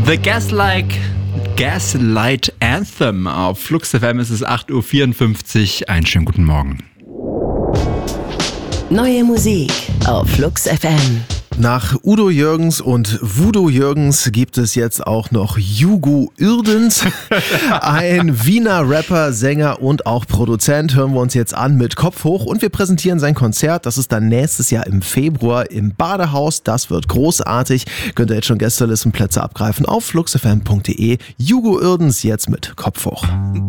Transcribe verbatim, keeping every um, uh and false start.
The Gaslight, Gaslight Anthem. Auf Flux F M ist es acht Uhr vierundfünfzig. Einen schönen guten Morgen. Neue Musik auf Flux F M. Nach Udo Jürgens und Voodoo Jürgens gibt es jetzt auch noch Hugo Uerdens. Ein Wiener Rapper, Sänger und auch Produzent. Hören wir uns jetzt an mit Kopf hoch und wir präsentieren sein Konzert. Das ist dann nächstes Jahr im Februar im Badehaus. Das wird großartig. Könnt ihr jetzt schon Gästelistenplätze abgreifen auf fluxfm punkt de. Hugo Uerdens jetzt mit Kopf hoch.